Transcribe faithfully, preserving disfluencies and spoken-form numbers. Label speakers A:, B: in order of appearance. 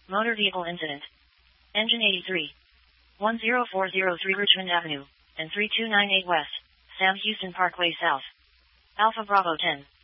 A: Motor vehicle incident. Engine eighty-three. one zero four zero three Richmond Avenue, and three two nine eight West, Sam Houston Parkway South. Alpha Bravo ten.